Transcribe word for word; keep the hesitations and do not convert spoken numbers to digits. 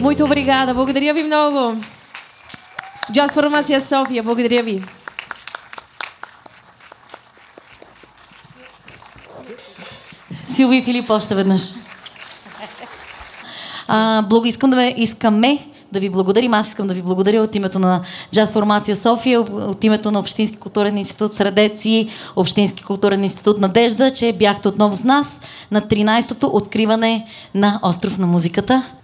Muito obrigada, благодаря ви много. Джаз Формация София, благодаря ви. Силви и Филип още веднъж. А, благо, искам да ме, искаме да ви благодарим. Аз искам да ви благодаря от името на Джаз Формация София, от името на Общински културен институт Средец и Общински културен институт Надежда, че бяхте отново с нас на тринайсетото откриване на Остров на музиката.